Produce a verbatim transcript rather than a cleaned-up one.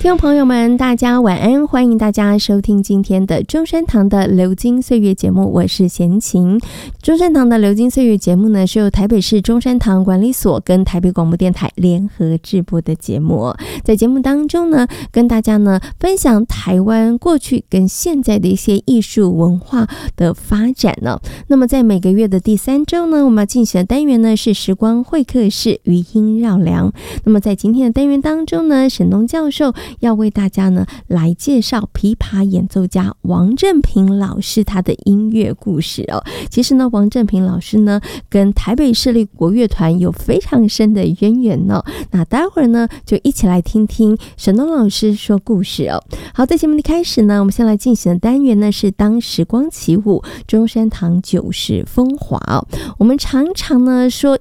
听众朋友们大家晚安，欢迎大家收听今天的中山堂的流金岁月节目，我是贤琴。中山堂的流金岁月节目呢，是由台北市中山堂管理所跟台北广播电台联合制播的节目。在节目当中呢，跟大家呢分享台湾过去跟现在的一些艺术文化的发展呢。那么在每个月的第三周呢，我们要进行的单元呢是时光会客室余音绕梁。那么在今天的单元当中呢，沈东教授要为大家呢来介绍琵琶演奏家王振平老师他的音乐故事哦。其实呢，王振平老师呢跟台北市立国乐团有非常深的渊源哦。那待会儿呢，就一起来听听沈东老师说故事哦。好，在节目的开始呢，我们先来进行的单元呢是当时光起舞，中山堂九十风华哦。我们常常呢说